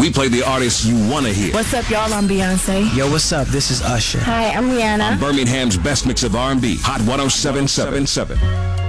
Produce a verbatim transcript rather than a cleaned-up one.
We play the artists you want to hear. What's up, y'all? I'm Beyonce. Yo, what's up? This is Usher. Hi, I'm Rihanna. On Birmingham's best mix of R and B, Hot one oh seven point seven.